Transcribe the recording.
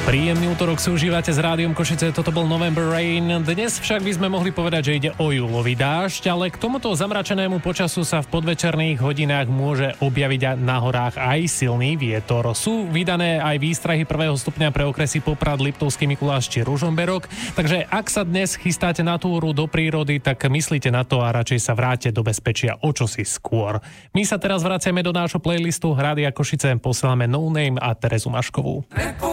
Príjemný útorok si užívate s Rádiom Košice, toto bol November Rain. Dnes však by sme mohli povedať, že ide o júlový dážď, ale k tomuto zamračenému počasu sa v podvečerných hodinách môže objaviť na horách aj silný vietor. Sú vydané aj výstrahy 1. stupňa pre okresy Poprad, Liptovský Mikuláš či Ružomberok, takže ak sa dnes chystáte na túru do prírody, tak myslíte na to a radšej sa vráte do bezpečia o čosi skôr. My sa teraz vraciame do nášho playlistu Rádia Košice, posielame No Name a Terezu Maškovú.